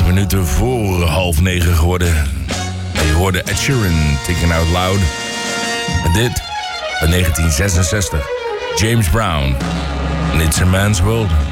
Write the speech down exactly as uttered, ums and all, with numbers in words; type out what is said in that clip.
twintig minuten voor half negen geworden. En je hoorde Ed Sheeran, Thinking Out Loud. En dit, in negentien zesenzestig, James Brown. And It's a Man's World.